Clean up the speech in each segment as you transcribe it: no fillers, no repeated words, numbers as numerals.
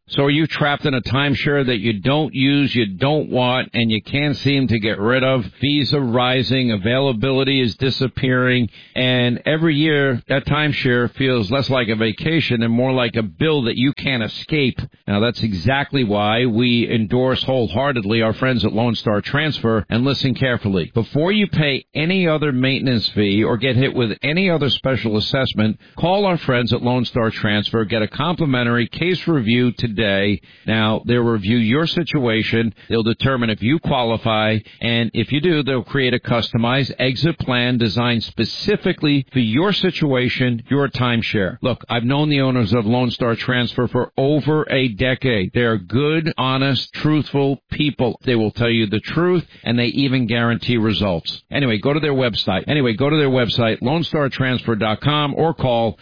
So are you trapped in a timeshare that you don't use, you don't want, and you can't seem to get rid of? Fees are rising, availability is disappearing, and every year that timeshare feels less like a vacation and more like a bill that you can't escape. Now, that's exactly why we endorse wholeheartedly our friends at Lone Star Transfer, and listen carefully. Before you pay any other maintenance fee or get hit with any other special assessment, call our friends at Lone Star Transfer, get a complimentary case review today. Now, they'll review your situation. They'll determine if you qualify, and if you do, they'll create a customized exit plan designed specifically for your situation, your timeshare. Look, I've known the owners of Lone Star Transfer for over a decade. They are good, honest, truthful people. They will tell you the truth, and they even guarantee results. Anyway, go to their website, LoneStarTransfer.com, or call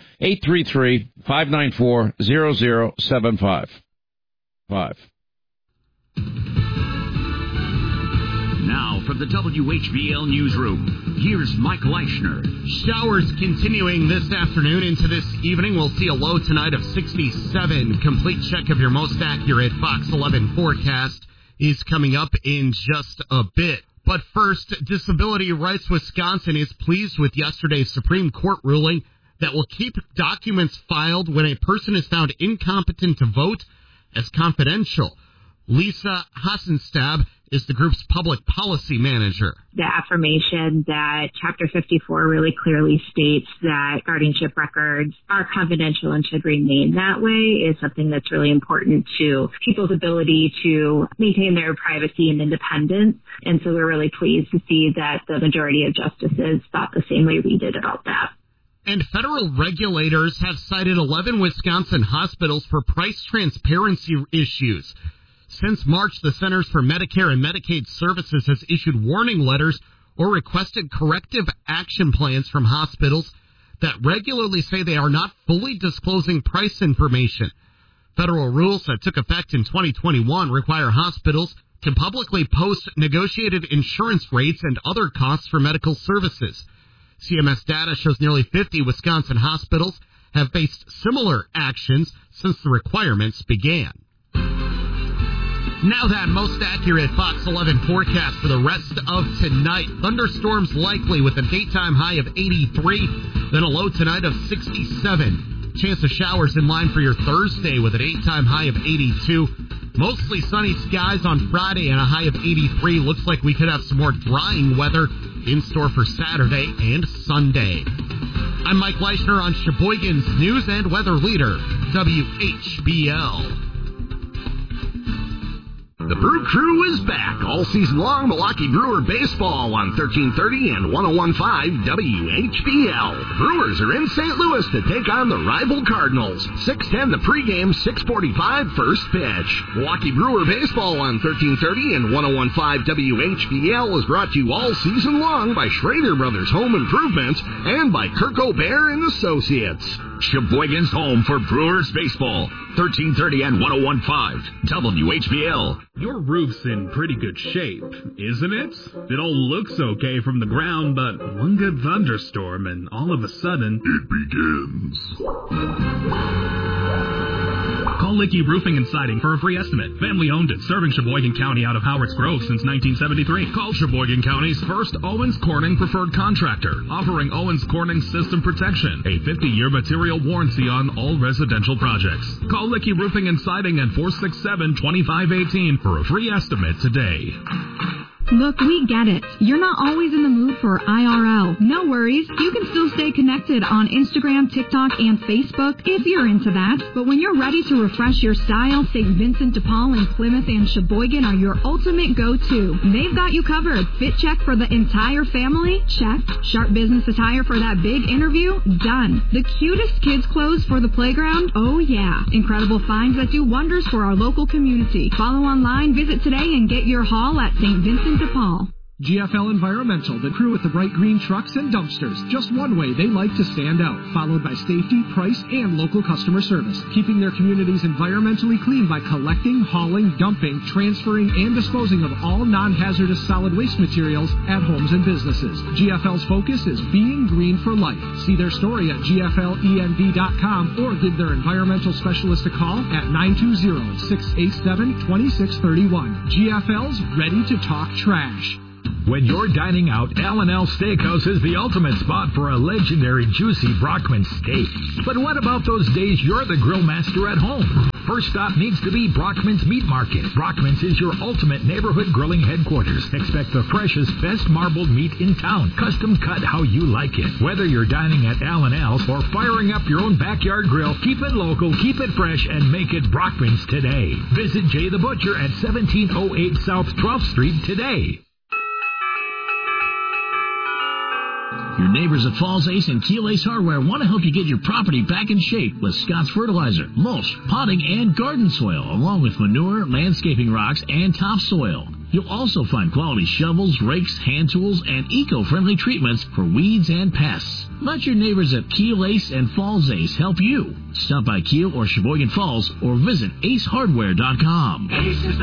833-594-0075. Now from the WHBL newsroom, here's Mike Leischner. Showers continuing this afternoon into this evening. We'll see a low tonight of 67. Complete check of your most accurate Fox 11 forecast is coming up in just a bit. But first, Disability Rights Wisconsin is pleased with yesterday's Supreme Court ruling that will keep documents filed when a person is found incompetent to vote as confidential. Lisa Hassenstab is the group's public policy manager. The affirmation that Chapter 54 really clearly states that guardianship records are confidential and should remain that way is something that's really important to people's ability to maintain their privacy and independence. And so we're really pleased to see that the majority of justices thought the same way we did about that. And federal regulators have cited 11 Wisconsin hospitals for price transparency issues. Since March, the Centers for Medicare and Medicaid Services has issued warning letters or requested corrective action plans from hospitals that regularly say they are not fully disclosing price information. Federal rules that took effect in 2021 require hospitals to publicly post negotiated insurance rates and other costs for medical services. CMS data shows nearly 50 Wisconsin hospitals have faced similar actions since the requirements began. Now that most accurate Fox 11 forecast for the rest of tonight. Thunderstorms likely with a daytime high of 83, then a low tonight of 67. Chance of showers in line for your Thursday with a daytime high of 82. Mostly sunny skies on Friday and a high of 83. Looks like we could have some more drying weather in store for Saturday and Sunday. I'm Mike Leischner on Sheboygan's News and Weather Leader, WHBL. The Brew Crew is back all season long. Milwaukee Brewer baseball on 1330 and 101.5 WHBL. The Brewers are in St. Louis to take on the rival Cardinals. 6:10 the pregame, 6:45 first pitch. Milwaukee Brewer baseball on 1330 and 101.5 WHBL is brought to you all season long by Schrader Brothers Home Improvement and by Kirk O'Bear and Associates. Sheboygan's home for Brewers baseball. 1330 and 101.5 WHBL. Your roof's in pretty good shape, isn't it? It all looks okay from the ground, but one good thunderstorm and all of a sudden, it begins. Call Licky Roofing and Siding for a free estimate. Family owned and serving Sheboygan County out of Howard's Grove since 1973. Call Sheboygan County's first Owens Corning preferred contractor, offering Owens Corning system protection, a 50-year material warranty on all residential projects. Call Licky Roofing and Siding at 467-2518 for a free estimate today. Look, we get it. You're not always in the mood for IRL. No worries. You can still stay connected on Instagram, TikTok, and Facebook if you're into that. But when you're ready to refresh your style, St. Vincent de Paul in Plymouth and Sheboygan are your ultimate go-to. They've got you covered. Fit check for the entire family? Check. Sharp business attire for that big interview? Done. The cutest kids' clothes for the playground? Oh, yeah. Incredible finds that do wonders for our local community. Follow online, visit today, and get your haul at St. Vincent de Paul. GFL Environmental, the crew with the bright green trucks and dumpsters. Just one way they like to stand out, followed by safety, price, and local customer service. Keeping their communities environmentally clean by collecting, hauling, dumping, transferring, and disposing of all non-hazardous solid waste materials at homes and businesses. GFL's focus is being green for life. See their story at gflenv.com or give their environmental specialist a call at 920-687-2631. GFL's ready to talk trash. When you're dining out, L&L Steakhouse is the ultimate spot for a legendary juicy Brockman steak. But what about those days you're the grill master at home? First stop needs to be Brockman's Meat Market. Brockman's is your ultimate neighborhood grilling headquarters. Expect the freshest, best marbled meat in town, custom cut how you like it. Whether you're dining at L&L's or firing up your own backyard grill, keep it local, keep it fresh, and make it Brockman's today. Visit Jay the Butcher at 1708 South 12th Street today. Your neighbors at Falls Ace and Keel Ace Hardware want to help you get your property back in shape with Scott's Fertilizer, mulch, potting, and garden soil, along with manure, landscaping rocks, and topsoil. You'll also find quality shovels, rakes, hand tools, and eco-friendly treatments for weeds and pests. Let your neighbors at Keel Ace and Falls Ace help you. Stop by Keel or Sheboygan Falls or visit acehardware.com.